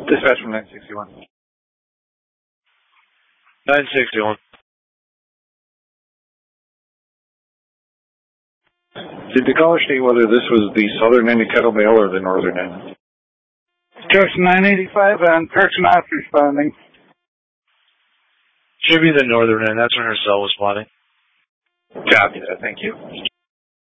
Dispatch from 961. 961. Did the caller state whether this was the southern end of Kettle Vale or the northern end? Junction 985 and Kirk's not responding. Should be the northern end. That's when her cell was spotting. Copy that. Thank you.